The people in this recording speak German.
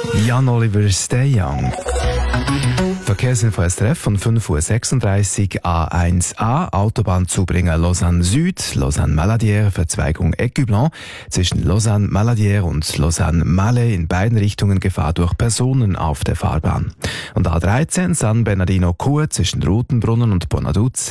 Jan-Oliver Steyang. Verkehrsinfo SRF von 5.36 Uhr A1A, Autobahnzubringer Lausanne Süd, Lausanne-Maladière, Verzweigung Écublens, zwischen Lausanne-Maladière und Lausanne-Malais in beiden Richtungen Gefahr durch Personen auf der Fahrbahn. Und A13 San Bernardino Chur zwischen Rutenbrunnen und Bonaduz,